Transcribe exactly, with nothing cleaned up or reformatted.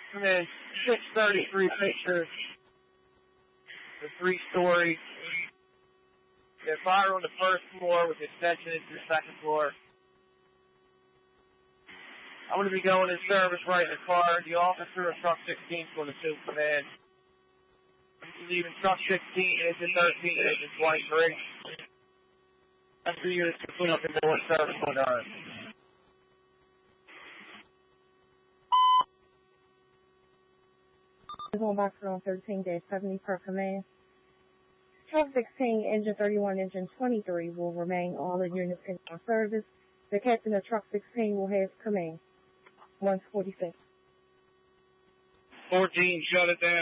Command six thirty-three pictures. The three-story. They fire on the first floor with extension into the second floor. I'm going to be going in service right in the car. The officer of truck sixteen is going to assume command. I'm leaving truck sixteen, engine thirteen, engine twenty-three. That's the units to put up in the service on our On box on thirteen dash seventy per command. Truck sixteen, engine thirty-one, engine twenty-three will remain all the units in our service. The captain of truck sixteen will have command. one forty-six. fourteen, shut it down.